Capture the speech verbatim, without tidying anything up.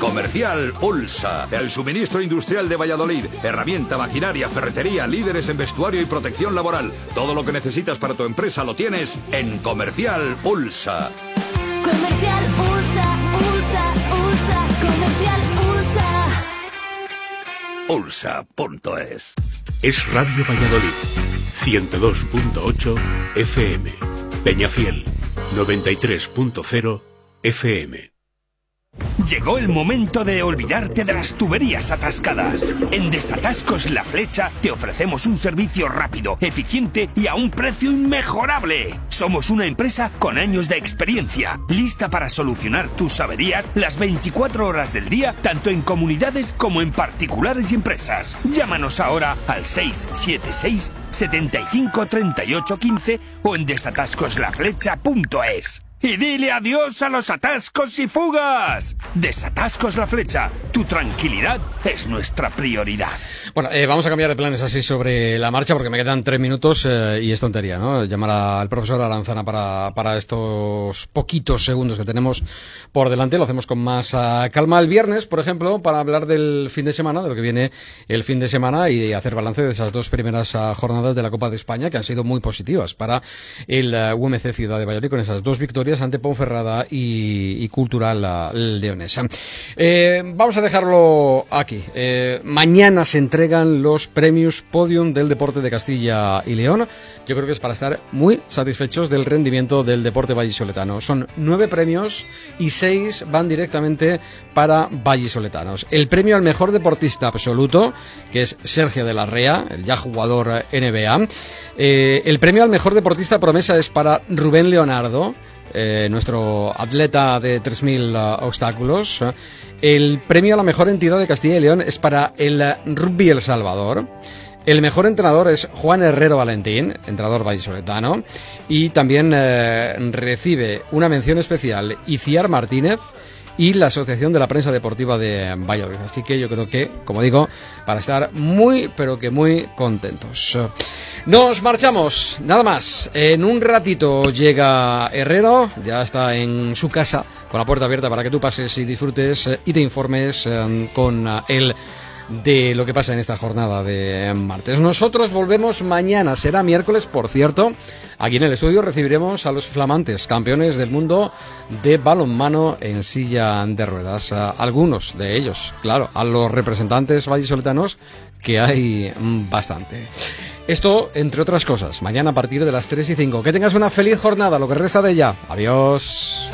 Comercial Ulsa, el suministro industrial de Valladolid, herramienta, maquinaria, ferretería, líderes en vestuario y protección laboral. Todo lo que necesitas para tu empresa lo tienes en Comercial Ulsa. Comercial Ulsa, Ulsa, Ulsa, Comercial Ulsa. Ulsa punto es. Es Radio Valladolid, ciento dos punto ocho F M. Peñafiel, noventa y tres punto cero F M. Llegó el momento de olvidarte de las tuberías atascadas. En Desatascos La Flecha te ofrecemos un servicio rápido, eficiente y a un precio inmejorable. Somos una empresa con años de experiencia, lista para solucionar tus averías las veinticuatro horas del día, tanto en comunidades como en particulares y empresas. Llámanos ahora al seis siete seis, setenta y cinco, treinta y ocho, quince o en desatascos la flecha punto es. Y dile adiós a los atascos y fugas. Desatascos La Flecha. Tu tranquilidad es nuestra prioridad. Bueno, eh, vamos a cambiar de planes así sobre la marcha porque me quedan tres minutos eh, y es tontería, ¿no? Llamar al profesor Aranzana para, para estos poquitos segundos que tenemos por delante. Lo hacemos con más uh, calma el viernes, por ejemplo, para hablar del fin de semana, de lo que viene el fin de semana y hacer balance de esas dos primeras uh, jornadas de la Copa de España que han sido muy positivas para el uh, U M C Ciudad de Valladolid con esas dos victorias ante Ponferrada y, y Cultural la, Leonesa. Eh, vamos a dejarlo aquí. Eh, mañana se entregan los premios Podium del Deporte de Castilla y León. Yo creo que es para estar muy satisfechos del rendimiento del deporte vallisoletano. Son nueve premios y seis van directamente para vallisoletanos. El premio al mejor deportista absoluto, que es Sergio de la Rea, el ya jugador N B A. Eh, el premio al mejor deportista promesa es para Rubén Leonardo, Eh, nuestro atleta de tres mil uh, obstáculos. El premio a la mejor entidad de Castilla y León es para el uh, Rugby El Salvador. El mejor entrenador es Juan Herrero Valentín, entrenador vallisoletano. Y también eh, recibe una mención especial Iciar Martínez y la Asociación de la Prensa Deportiva de Valladolid. Así que yo creo que, como digo, para estar muy, pero que muy contentos. Nos marchamos, nada más. En un ratito llega Herrero, ya está en su casa, con la puerta abierta para que tú pases y disfrutes y te informes eh, con él de lo que pasa en esta jornada de martes. Nosotros volvemos mañana, será miércoles, por cierto. Aquí en el estudio recibiremos a los flamantes campeones del mundo de balonmano en silla de ruedas. A algunos de ellos, claro, a los representantes vallisoletanos, que hay bastante. Esto, entre otras cosas, mañana a partir de las tres y cinco. Que tengas una feliz jornada, lo que resta de ella. Adiós.